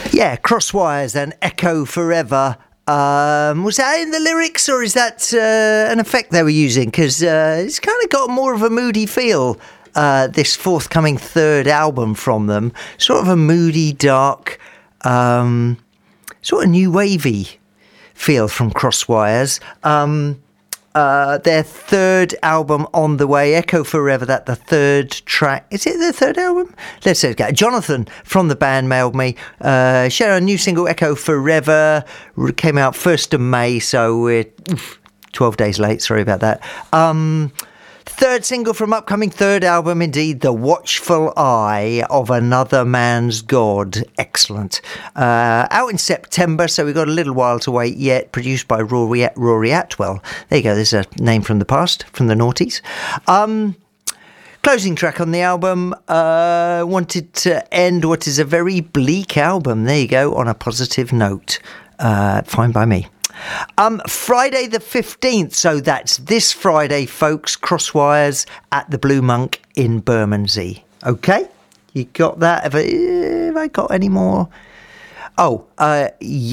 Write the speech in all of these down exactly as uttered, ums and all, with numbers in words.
Yeah, Crosswires and Echo Forever. Um, was that in the lyrics, or is that uh, an effect they were using? Because uh, it's kind of got more of a moody feel, uh, this forthcoming third album from them. Sort of a moody, dark, um, sort of new wavy feel from Crosswires. Um, uh, their third album on the way, Echo Forever, that the third track. Is it the third album? Let's say it. Jonathan from the band mailed me. Uh, share a new single, Echo Forever, came out first of May, so we're oof, twelve days late. Sorry about that. Um, third single from upcoming third album, indeed, The Watchful Eye of Another Man's God. Excellent. Uh, out in September, so we've got a little while to wait yet. Produced by Rory, Rory Atwell. There you go, there's a name from the past, from the noughties. Um, closing track on the album. Uh, wanted to end what is a very bleak album. There you go, on a positive note. Uh, fine by me. Um, Friday the fifteenth, so that's this Friday, folks, Crosswires at the Blue Monk in Bermondsey. Okay, you got that? Have I, have I got any more? Oh, uh,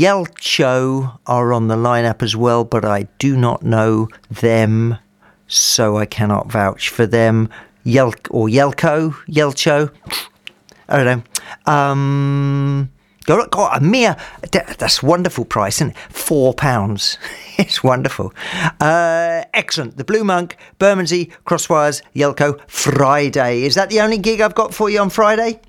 Yelcho are on the lineup as well, but I do not know them, so I cannot vouch for them. Yel or Yelko, Yelcho, I don't know. Um... Got, got a mere, that's a wonderful price, isn't it? Four pounds. It's wonderful. Uh, excellent. The Blue Monk, Bermondsey, Crosswires, Yelko, Friday. Is that the only gig I've got for you on Friday?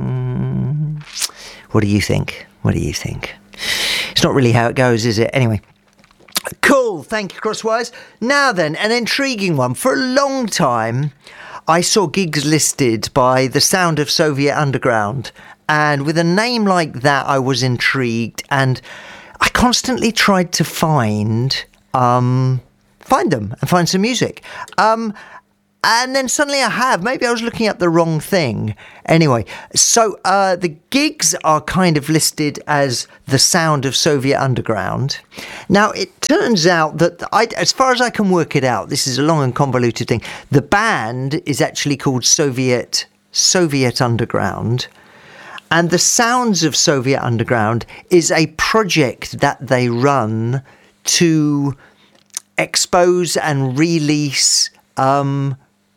Mm, what do you think? What do you think? It's not really how it goes, is it? Anyway. Cool. Thank you, Crosswires. Now then, an intriguing one. For a long time, I saw gigs listed by The Sound of Soviet Underground. And with a name like that, I was intrigued, and I constantly tried to find um, find them and find some music. Um, and then suddenly I have. Maybe I was looking up the wrong thing. Anyway, so uh, the gigs are kind of listed as The Sound of Soviet Underground. Now, it turns out that, I, as far as I can work it out, this is a long and convoluted thing, the band is actually called Soviet Soviet Underground. And The Sounds of Soviet Underground is a project that they run to expose and release um,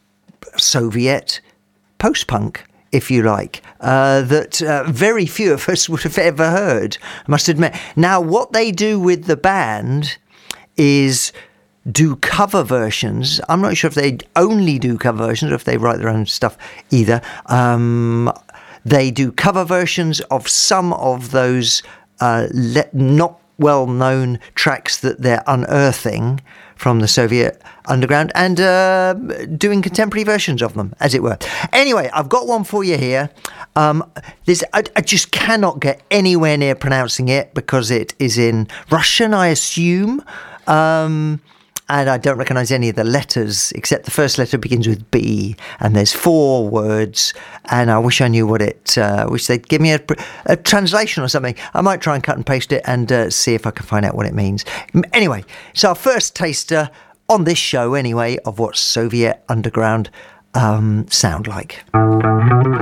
Soviet post-punk, if you like, uh, that uh, very few of us would have ever heard, I must admit. Now, what they do with the band is do cover versions. I'm not sure if they only do cover versions or if they write their own stuff either. Um They do cover versions of some of those uh, le- not well-known tracks that they're unearthing from the Soviet underground and uh, doing contemporary versions of them, as it were. Anyway, I've got one for you here. Um, this, I, I just cannot get anywhere near pronouncing it because it is in Russian, I assume. Um And I don't recognise any of the letters, except the first letter begins with B, and there's four words, and I wish I knew what it, uh, wish they'd give me a, a translation or something. I might try and cut and paste it and uh, see if I can find out what it means. Anyway, so our first taster on this show, anyway, of what Soviet Underground um, sound like.